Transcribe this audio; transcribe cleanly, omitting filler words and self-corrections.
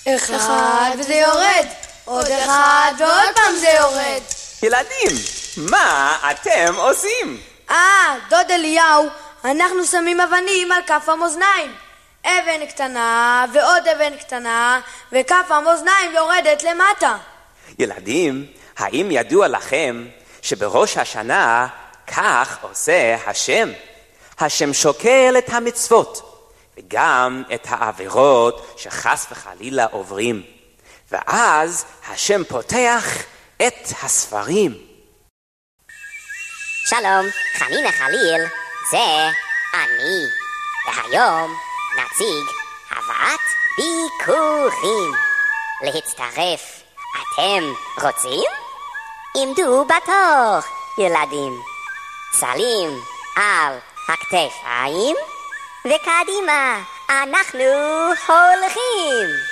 אחד וזה יורד, עוד אחד ועוד פעם זה יורד. ילדים, מה אתם עושים? דוד אליהו, אנחנו שמים אבנים על כף המאזניים. אבן קטנה ועוד אבן קטנה, וכף המאזניים יורדת למטה. ילדים, האם ידוע לכם שבראש השנה כך עושה השם? השם שוקל את המצוות וגם את העבירות שחס וחלילה עוברים, ואז השם פותח את הספרים. שלום, חנינה חליל, זה אני, והיום נציג הבאת ביקורים. להצטרף, אתם רוצים? עמדו בתור, ילדים. צלים על הכתפיים, וקדימה אנחנו הולכים.